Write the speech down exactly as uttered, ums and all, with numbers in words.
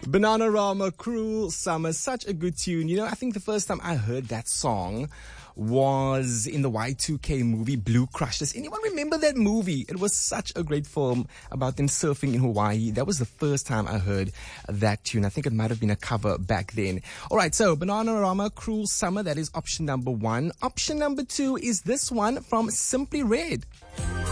Bananarama, Cruel Summer, such a good tune. You know, I think the first time I heard that song was in the Y two K movie Blue Crush. Does anyone remember that movie? It was such a great film about them surfing in Hawaii. That was the first time I heard that tune. I think it might have been a cover back then. All right, so Bananarama, Cruel Summer, that is option number one. Option number two is this one from Simply Red.